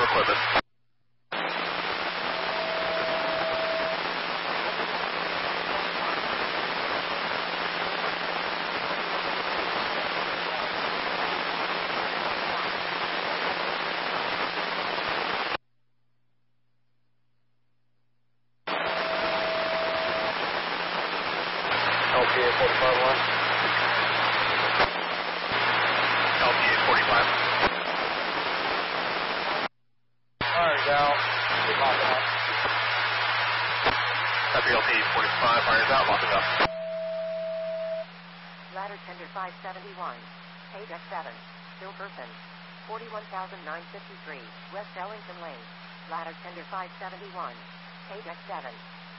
equipment. LPA 45-1. LPA 45. Fire's out. Get mopping up. WLP 45, fires out, mopping up. Ladder tender 571. Pay deck 7. Bill person. 41,953. West Ellington Lane. Ladder tender 571. Pay deck 7.